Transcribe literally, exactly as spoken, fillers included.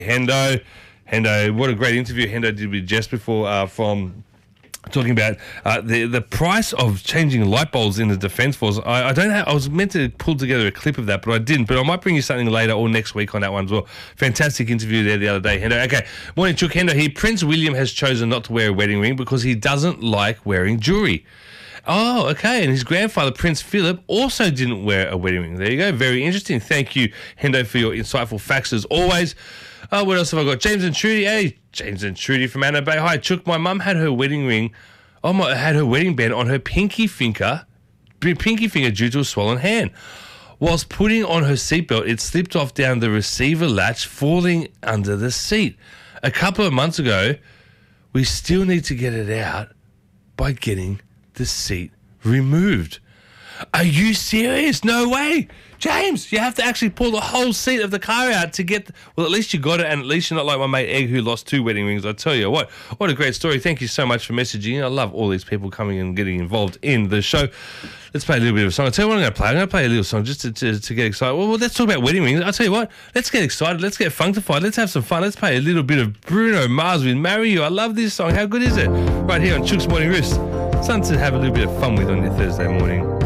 Hendo. Hendo, what a great interview Hendo did with Jess before uh, from talking about uh, the the price of changing light bulbs in the Defence Force. I, I don't have, I was meant to pull together a clip of that, but I didn't. But I might bring you something later or next week on that one as well. Fantastic interview there the other day, Hendo. Okay, morning, Chook. Hendo here. Prince William has chosen not to wear a wedding ring because he doesn't like wearing jewellery. Oh, okay. And his grandfather, Prince Philip, also didn't wear a wedding ring. There you go. Very interesting. Thank you, Hendo, for your insightful facts as always. Oh, what else have I got? James and Trudy. Hey, James and Trudy from Anna Bay. Hi, Chook. My mum had her wedding ring, oh my, had her wedding band on her pinky finger, pinky finger due to a swollen hand. Whilst putting on her seatbelt, it slipped off down the receiver latch, falling under the seat. A couple of months ago, we still need to get it out by getting the seat removed. Are you serious? No way. James, you have to actually pull the whole seat of the car out to get... Well, at least you got it, and at least you're not like my mate Egg who lost two wedding rings. I tell you what, what a great story. Thank you so much for messaging. I love all these people coming and getting involved in the show. Let's play a little bit of a song. I'll tell you what I'm going to play. I'm going to play a little song just to, to, to get excited. Well, well, let's talk about wedding rings. I'll tell you what, let's get excited. Let's get funkified. Let's have some fun. Let's play a little bit of Bruno Mars with Marry You. I love this song. How good is it? Right here on Chook's Morning Roost. Something to have a little bit of fun with on your Thursday morning.